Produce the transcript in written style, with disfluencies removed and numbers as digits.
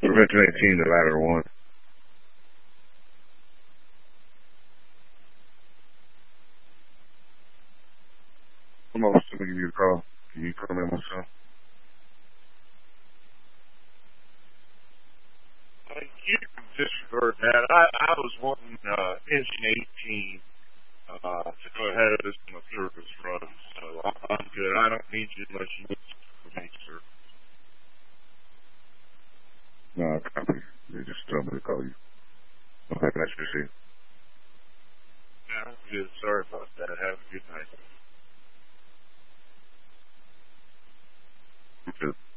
Prevention 18, the latter one. I'm also going to give you a call. Can you come in myself? You can disregard that. I was wanting engine 18 to go ahead of this on the service run, so I'm good. I don't need you unless you need for me, sir. No, copy. They just told me to call you. Okay, nice to see you. Yeah, I'm good. Sorry about that. Have a good night. You too.